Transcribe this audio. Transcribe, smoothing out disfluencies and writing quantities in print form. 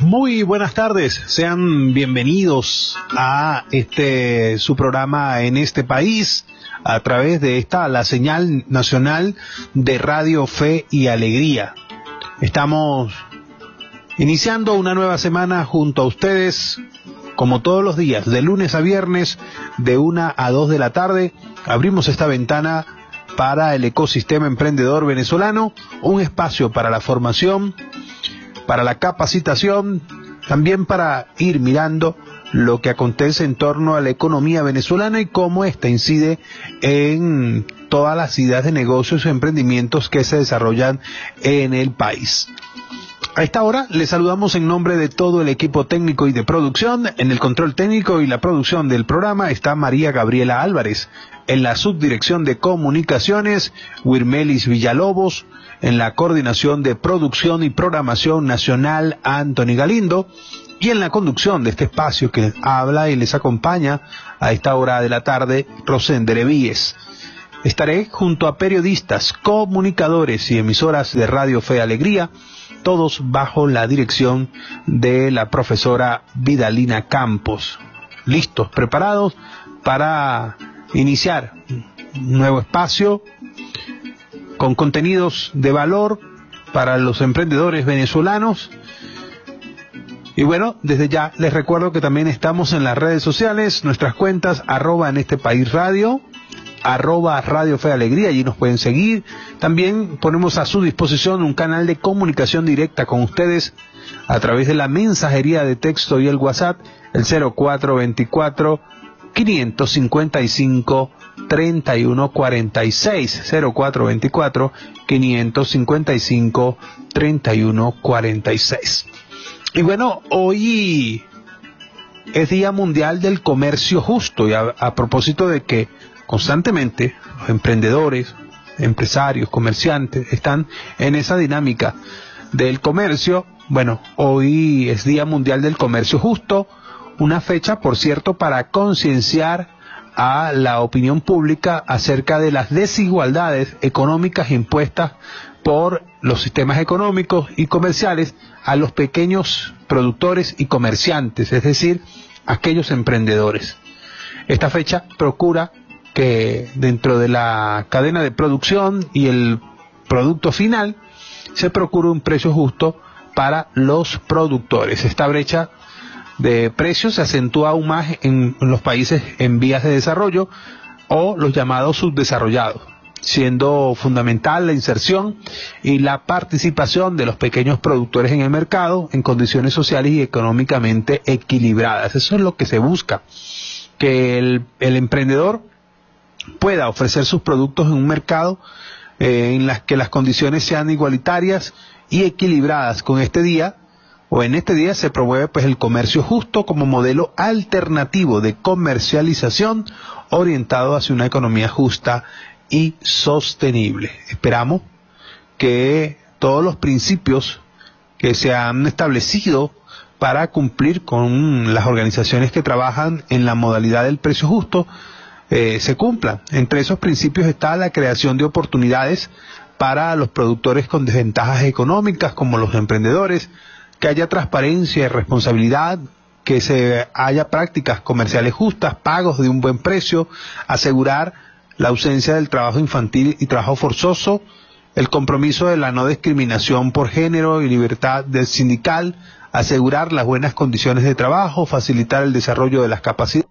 Muy buenas tardes, sean bienvenidos a su programa En este País, a través de la señal nacional de Radio Fe y Alegría. Estamos iniciando una nueva semana junto a ustedes, como todos los días, de lunes a viernes, de 1 a 2 de la tarde. Abrimos esta ventana para el ecosistema emprendedor venezolano, un espacio para la formación, para la capacitación, también para ir mirando lo que acontece en torno a la economía venezolana y cómo esta incide en todas las ideas de negocios y emprendimientos que se desarrollan en el país. A esta hora les saludamos en nombre de todo el equipo técnico y de producción. En el control técnico y la producción del programa está María Gabriela Álvarez. En la subdirección de comunicaciones, Wirmelis Villalobos. En la coordinación de producción y programación nacional, Anthony Galindo. Y en la conducción de este espacio que les habla y les acompaña a esta hora de la tarde, Rosender Víez. Estaré junto a periodistas, comunicadores y emisoras de Radio Fe y Alegría, todos bajo la dirección de la profesora Vidalina Campos. Listos, preparados para iniciar un nuevo espacio con contenidos de valor para los emprendedores venezolanos. Y bueno, desde ya les recuerdo que también estamos en las redes sociales, nuestras cuentas @en este país radio, @Radio Fe y Alegría, allí nos pueden seguir. También ponemos a su disposición un canal de comunicación directa con ustedes a través de la mensajería de texto y el WhatsApp, el 0424 555 3146, 0424 555 3146. Y bueno, hoy es Día Mundial del Comercio Justo, y a propósito de que constantemente los emprendedores, empresarios, comerciantes están en esa dinámica del comercio. Bueno, hoy es Día Mundial del Comercio Justo, una fecha, por cierto, para concienciar a la opinión pública acerca de las desigualdades económicas impuestas por los sistemas económicos y comerciales a los pequeños productores y comerciantes, es decir, aquellos emprendedores. Esta fecha procura que dentro de la cadena de producción y el producto final se procure un precio justo para los productores. Esta brecha de precios se acentúa aún más en los países en vías de desarrollo o los llamados subdesarrollados, siendo fundamental la inserción y la participación de los pequeños productores en el mercado en condiciones sociales y económicamente equilibradas. Eso es lo que se busca, que el emprendedor pueda ofrecer sus productos en un mercado en las que las condiciones sean igualitarias y equilibradas. Con este día, o en este día, se promueve pues el comercio justo como modelo alternativo de comercialización orientado hacia una economía justa y sostenible. Esperamos que todos los principios que se han establecido para cumplir con las organizaciones que trabajan en la modalidad del precio justo se cumplan. Entre esos principios está la creación de oportunidades para los productores con desventajas económicas como los emprendedores, que haya transparencia y responsabilidad, que se haya prácticas comerciales justas, pagos de un buen precio, asegurar la ausencia del trabajo infantil y trabajo forzoso, el compromiso de la no discriminación por género y libertad del sindical, asegurar las buenas condiciones de trabajo, facilitar el desarrollo de las capacidades